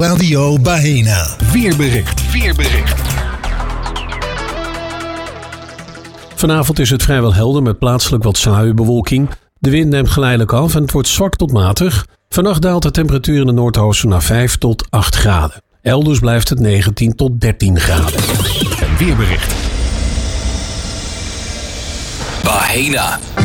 Radio Bahena. Weerbericht. Vanavond is het vrijwel helder met plaatselijk wat sluierbewolking. De wind neemt geleidelijk af en het wordt zwak tot matig. Vannacht daalt de temperatuur in de Noordoosten naar 5 tot 8 graden. Elders blijft het 19 tot 13 graden. Weerbericht. Bahena.